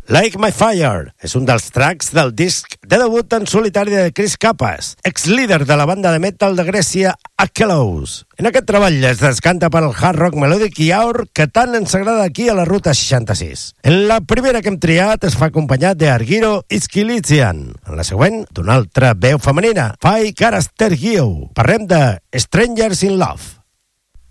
Like My Fire és un dels tracks del disc de debut en solitari de Chris Kapas, ex-líder de la banda de metal de Grècia Akelos. En aquest treball es descanta per al hard rock melòdic i aur que tant ens agrada aquí a la Ruta 66. En la primera que hem triat es fa acompanyat de Argiro Iskilizian. En la següent, d'una altra veu femenina, Fai Karastergiou. Parlem de Strangers in Love.